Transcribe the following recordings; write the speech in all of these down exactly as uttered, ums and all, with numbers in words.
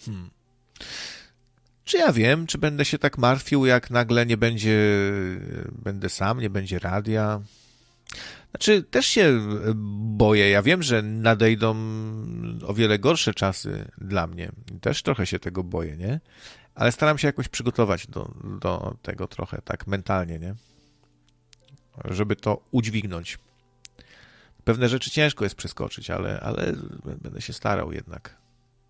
Hmm. Czy ja wiem, czy będę się tak martwił, jak nagle nie będzie, będę sam, nie będzie radia? Znaczy, też się boję. Ja wiem, że nadejdą o wiele gorsze czasy dla mnie. Też trochę się tego boję, nie? Ale staram się jakoś przygotować do, do tego trochę, tak mentalnie, nie? Żeby to udźwignąć. Pewne rzeczy ciężko jest przeskoczyć, ale, ale będę się starał jednak.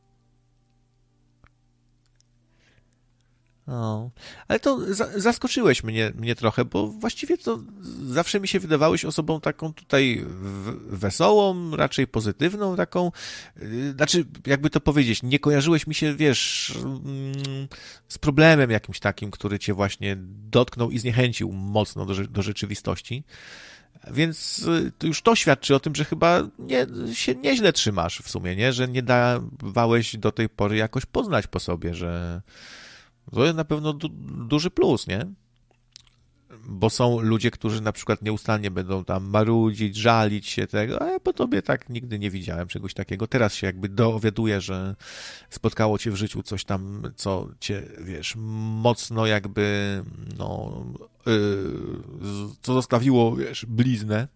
O, ale to za, zaskoczyłeś mnie, mnie trochę, bo właściwie to zawsze mi się wydawałeś osobą taką tutaj w, wesołą, raczej pozytywną, taką, yy, znaczy, jakby to powiedzieć, nie kojarzyłeś mi się, wiesz, yy, z problemem jakimś takim, który cię właśnie dotknął i zniechęcił mocno do, do rzeczywistości. Więc yy, już to świadczy o tym, że chyba nie, się nieźle trzymasz w sumie, nie? Że nie dawałeś do tej pory jakoś poznać po sobie, że to jest na pewno du- duży plus, nie? Bo są ludzie, którzy na przykład nieustannie będą tam marudzić, żalić się tego, a ja po tobie tak nigdy nie widziałem czegoś takiego. Teraz się jakby dowiaduję, że spotkało cię w życiu coś tam, co cię, wiesz, mocno jakby, no, yy, co zostawiło, wiesz, bliznę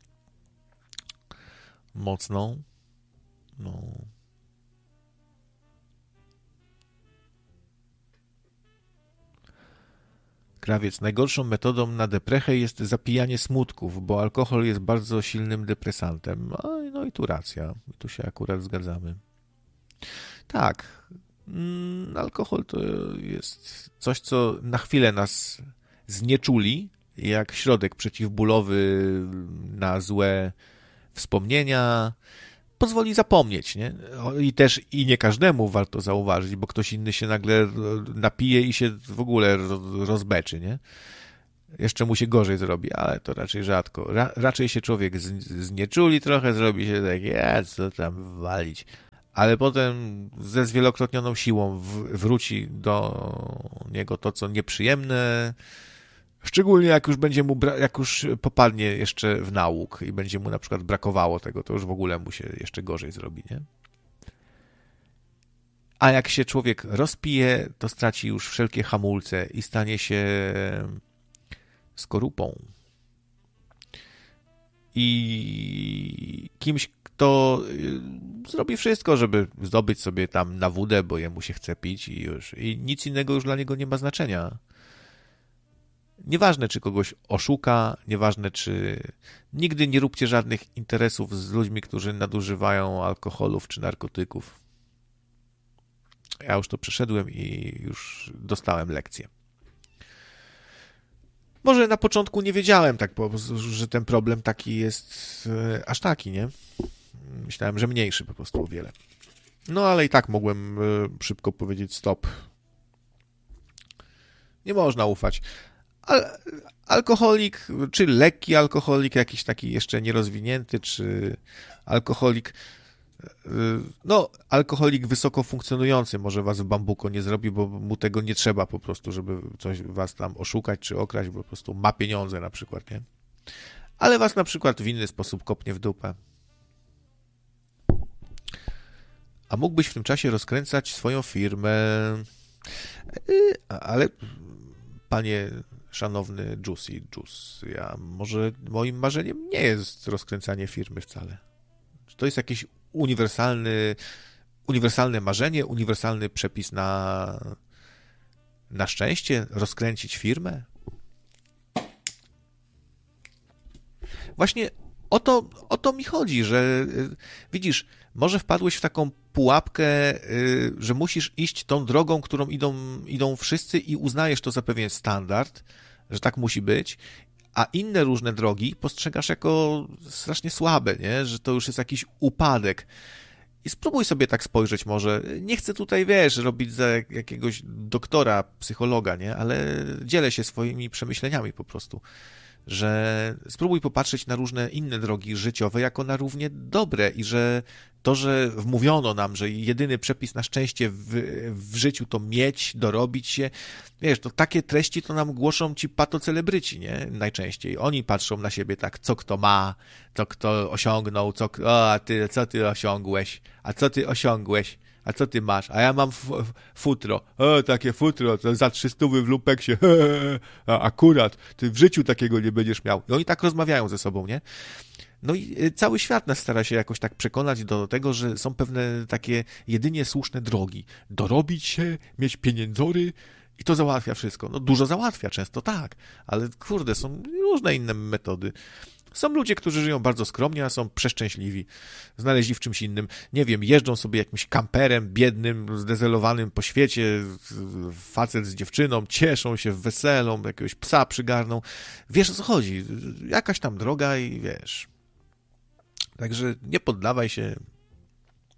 mocną. No. Krawiec. Najgorszą metodą na deprechę jest zapijanie smutków, bo alkohol jest bardzo silnym depresantem. No, no i tu racja. Tu się akurat zgadzamy. Tak. Mm, alkohol to jest coś, co na chwilę nas znieczuli, jak środek przeciwbólowy na złe wspomnienia. Pozwoli zapomnieć, nie? I też i nie każdemu warto zauważyć, bo ktoś inny się nagle napije i się w ogóle rozbeczy, nie? Jeszcze mu się gorzej zrobi, ale to raczej rzadko. Ra, raczej się człowiek z, znieczuli trochę, zrobi się tak, ja, co tam walić. Ale potem ze zwielokrotnioną siłą w, wróci do niego to, co nieprzyjemne, szczególnie jak już będzie mu, bra- jak już popadnie jeszcze w nauk i będzie mu na przykład brakowało tego, to już w ogóle mu się jeszcze gorzej zrobi, nie? A jak się człowiek rozpije, to straci już wszelkie hamulce i stanie się skorupą. I kimś, kto zrobi wszystko, żeby zdobyć sobie tam na wódę, bo jemu się chce pić i już. I nic innego już dla niego nie ma znaczenia. Nieważne, czy kogoś oszuka, nieważne, czy... Nigdy nie róbcie żadnych interesów z ludźmi, którzy nadużywają alkoholów czy narkotyków. Ja już to przeszedłem i już dostałem lekcję. Może na początku nie wiedziałem tak, że ten problem taki jest aż taki, nie? Myślałem, że mniejszy po prostu o wiele. No ale i tak mogłem szybko powiedzieć stop. Nie można ufać. Al- alkoholik, czy lekki alkoholik, jakiś taki jeszcze nierozwinięty, czy alkoholik, no alkoholik wysoko funkcjonujący może was w bambuko nie zrobi, bo mu tego nie trzeba po prostu, żeby coś was tam oszukać, czy okraść, bo po prostu ma pieniądze na przykład, nie? Ale was na przykład w inny sposób kopnie w dupę. A mógłbyś w tym czasie rozkręcać swoją firmę, ale panie szanowny Juicy Juice, ja może moim marzeniem nie jest rozkręcanie firmy wcale. Czy to jest jakieś uniwersalny, uniwersalne marzenie, uniwersalny przepis na, na szczęście? Rozkręcić firmę? Właśnie o to, o to mi chodzi, że widzisz, może wpadłeś w taką pułapkę, że musisz iść tą drogą, którą idą, idą wszyscy i uznajesz to za pewien standard, że tak musi być, a inne różne drogi postrzegasz jako strasznie słabe, nie? Że to już jest jakiś upadek. I spróbuj sobie tak spojrzeć może. Nie chcę tutaj, wiesz, robić za jakiegoś doktora, psychologa, nie? Ale dzielę się swoimi przemyśleniami po prostu. Że spróbuj popatrzeć na różne inne drogi życiowe jako na równie dobre i że to, że wmówiono nam, że jedyny przepis na szczęście w, w życiu to mieć, dorobić się, wiesz, to takie treści to nam głoszą ci patocelebryci, nie? Najczęściej. Oni patrzą na siebie tak, co kto ma, co kto osiągnął, co, o, a ty, co ty osiągłeś, a co ty osiągłeś, A co ty masz? A ja mam f- f- futro. O, takie futro, to za trzystówy w lumpeksie. He, he, he. A akurat, ty w życiu takiego nie będziesz miał. I oni tak rozmawiają ze sobą, nie? No i y, cały świat nas stara się jakoś tak przekonać do tego, że są pewne takie jedynie słuszne drogi. Dorobić się, mieć pieniędzory i to załatwia wszystko. No dużo załatwia, często tak, ale kurde, są różne inne metody. Są ludzie, którzy żyją bardzo skromnie, a są przeszczęśliwi. Znaleźli w czymś innym. Nie wiem, jeżdżą sobie jakimś kamperem biednym, zdezelowanym po świecie, facet z dziewczyną, cieszą się, weselą, jakiegoś psa przygarną. Wiesz, o co chodzi. Jakaś tam droga i wiesz. Także nie poddawaj się,